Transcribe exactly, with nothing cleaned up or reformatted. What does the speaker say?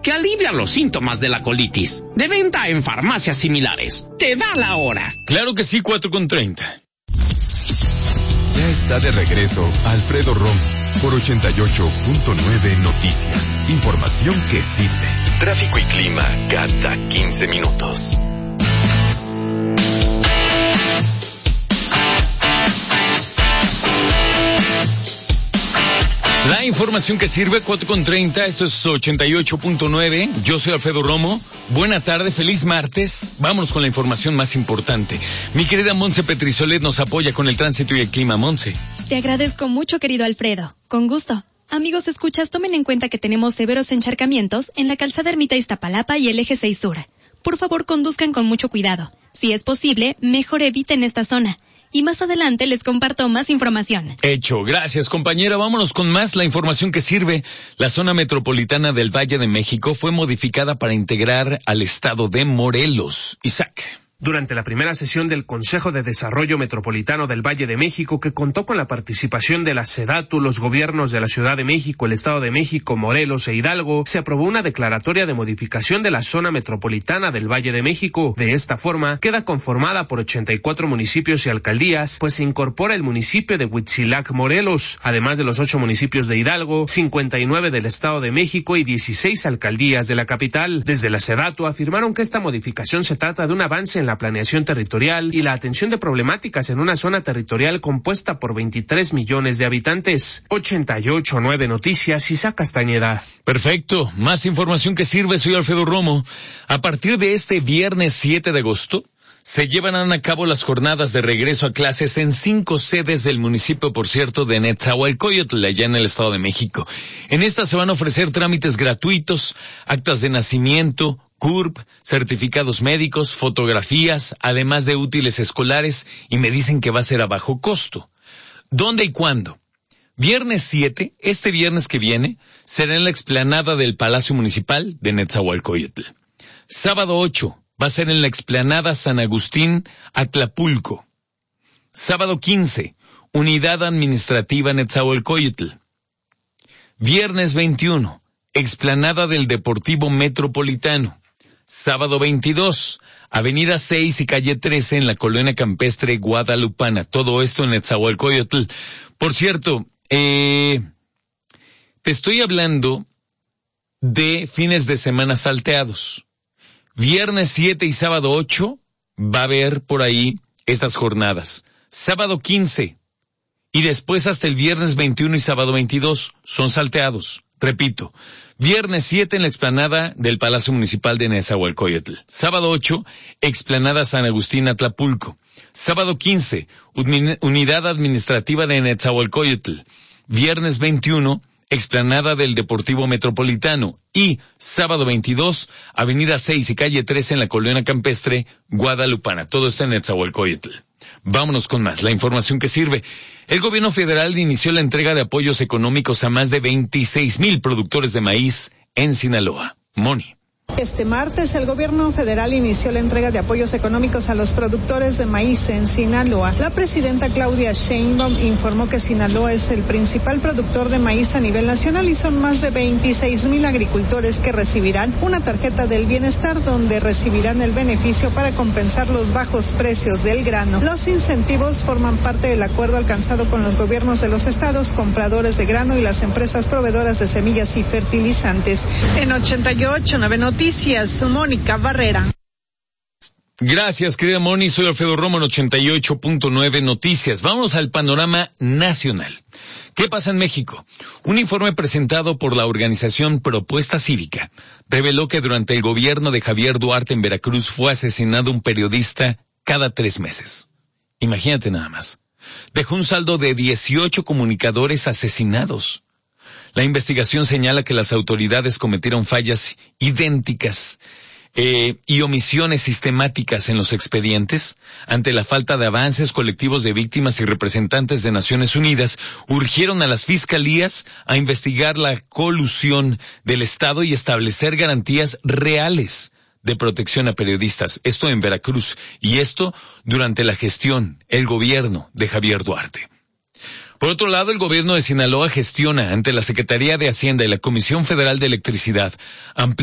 que alivia los síntomas de la colitis. De venta en farmacias similares. Te da la hora. Claro que sí, cuatro con treinta. Ya está de regreso Alfredo Romo por ochenta y ocho punto nueve Noticias. Información que sirve. Tráfico y clima cada quince minutos. La información que sirve, cuatro con treinta, esto es ochenta y ocho punto nueve, yo soy Alfredo Romo, buena tarde, feliz martes, vámonos con la información más importante. Mi querida Monse Petrisolet nos apoya con el tránsito y el clima. Monse. Te agradezco mucho, querido Alfredo, con gusto. Amigos, escuchas, tomen en cuenta que tenemos severos encharcamientos en la calzada Ermita Iztapalapa y el eje seis Sur. Por favor, conduzcan con mucho cuidado. Si es posible, mejor eviten esta zona. Y más adelante les comparto más información. Hecho, gracias compañera. Vámonos con más la información que sirve. La zona metropolitana del Valle de México fue modificada para integrar al estado de Morelos. Isaac. Durante la primera sesión del Consejo de Desarrollo Metropolitano del Valle de México, que contó con la participación de la SEDATU, los gobiernos de la Ciudad de México, el Estado de México, Morelos e Hidalgo, se aprobó una declaratoria de modificación de la zona metropolitana del Valle de México. De esta forma, queda conformada por ochenta y cuatro municipios y alcaldías, pues se incorpora el municipio de Huitzilac, Morelos, además de los ocho municipios de Hidalgo, cincuenta y nueve del Estado de México y dieciséis alcaldías de la capital. Desde la SEDATU afirmaron que esta modificación se trata de un avance en la planeación territorial y la atención de problemáticas en una zona territorial compuesta por veintitrés millones de habitantes. ochenta y ocho punto nueve Noticias, Isaac Castañeda. Perfecto, más información que sirve, soy Alfredo Romo. A partir de este viernes siete de agosto, se llevarán a cabo las jornadas de regreso a clases en cinco sedes del municipio, por cierto, de Netzahualcóyotl, allá en el Estado de México. En esta se van a ofrecer trámites gratuitos, actas de nacimiento, C U R P, certificados médicos, fotografías, además de útiles escolares, y me dicen que va a ser a bajo costo. ¿Dónde y cuándo? Viernes siete, este viernes que viene, será en la explanada del Palacio Municipal de Netzahualcóyotl. Sábado ocho, va a ser en la explanada San Agustín, Atlapulco. Sábado quince, Unidad Administrativa Netzahualcóyotl. Viernes veintiuno, explanada del Deportivo Metropolitano. Sábado veintidós, Avenida seis y Calle trece en la Colonia Campestre Guadalupana. Todo esto en Netzahualcóyotl. Por cierto, eh, te estoy hablando de fines de semana salteados. Viernes siete y sábado ocho va a haber por ahí estas jornadas. Sábado quince y después hasta el viernes veintiuno y sábado veintidós son salteados. Repito, viernes siete en la explanada del Palacio Municipal de Netzahualcóyotl. Sábado ocho, explanada San Agustín, Atlapulco. Sábado quince, Unidad Administrativa de Netzahualcóyotl. Viernes veintiuno, explanada del Deportivo Metropolitano. Y sábado veintidós, Avenida seis y Calle trece en la Colonia Campestre, Guadalupana. Todo está en Netzahualcóyotl. Vámonos con más, la información que sirve. El gobierno federal inició la entrega de apoyos económicos a más de veintiséis mil productores de maíz en Sinaloa. Moni. Este martes, el gobierno federal inició la entrega de apoyos económicos a los productores de maíz en Sinaloa. La presidenta Claudia Sheinbaum informó que Sinaloa es el principal productor de maíz a nivel nacional y son más de veintiséis mil agricultores que recibirán una tarjeta del bienestar donde recibirán el beneficio para compensar los bajos precios del grano. Los incentivos forman parte del acuerdo alcanzado con los gobiernos de los estados, compradores de grano y las empresas proveedoras de semillas y fertilizantes. En ochenta y ocho punto nueve Noticias, Mónica Barrera. Gracias, querida Moni. Soy Alfredo Romo en ochenta y ocho punto nueve Noticias. Vamos al panorama nacional. ¿Qué pasa en México? Un informe presentado por la organización Propuesta Cívica reveló que durante el gobierno de Javier Duarte en Veracruz fue asesinado un periodista cada tres meses. Imagínate nada más. Dejó un saldo de dieciocho comunicadores asesinados. La investigación señala que las autoridades cometieron fallas idénticas eh, y omisiones sistemáticas en los expedientes. Ante la falta de avances, colectivos de víctimas y representantes de Naciones Unidas urgieron a las fiscalías a investigar la colusión del Estado y establecer garantías reales de protección a periodistas. Esto en Veracruz, y esto durante la gestión, el gobierno de Javier Duarte. Por otro lado, el gobierno de Sinaloa gestiona ante la Secretaría de Hacienda y la Comisión Federal de Electricidad